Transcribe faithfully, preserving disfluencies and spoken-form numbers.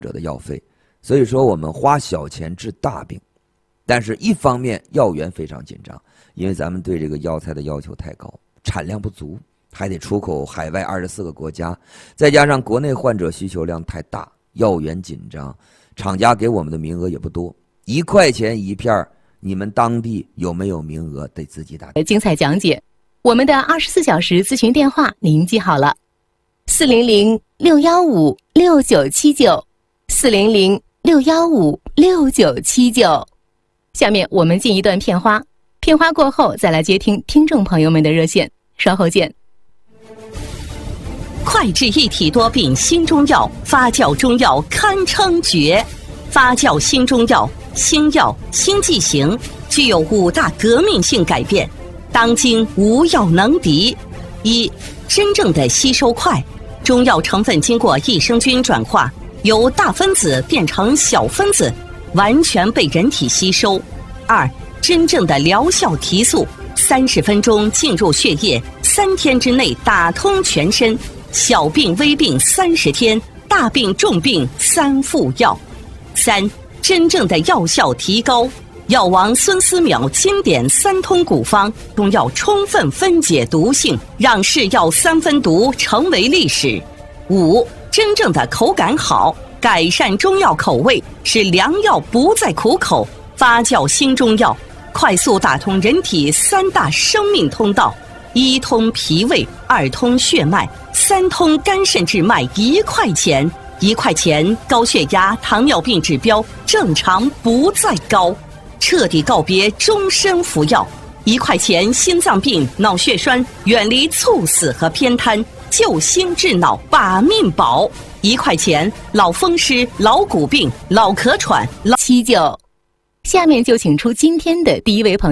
者的药费。所以说我们花小钱治大病，但是一方面药源非常紧张，因为咱们对这个药材的要求太高，产量不足，还得出口海外二十四个国家，再加上国内患者需求量太大，药源紧张，厂家给我们的名额也不多，一块钱一片，你们当地有没有名额得自己打。 精彩讲解，我们的二十四小时咨询电话您记好了，四零零六幺五六九七九，四零零六幺五六九七九。下面我们进一段片花，片花过后再来接听听众朋友们的热线，稍后见。 快治一体多病新中药，发酵中药堪称绝。发酵新中药，新药新剂型，具有五大革命性改变，当今无药能敌。一、真正的吸收快，中药成分经过益生菌转化，由大分子变成小分子，完全被人体吸收。二、真正的疗效提速，三十分钟进入血液，三天之内打通全身，小病微病三十天，大病重病三副药。三、真正的药效提高，药王孙思邈经典三通古方，中药充分分解毒性，让是药三分毒成为历史。五、真正的口感好，改善中药口味，使良药不再苦口。发酵新中药，快速打通人体三大生命通道，一通脾胃，二通血脉，三通肝肾治脉，一块钱。一块钱，高血压、糖尿病指标正常不再高，彻底告别终身服药。一块钱，心脏病、脑血栓远离猝死和偏瘫，救心治脑，把命保。一块钱，老风湿、老骨病、老咳喘、老七九。下面就请出今天的第一位朋友。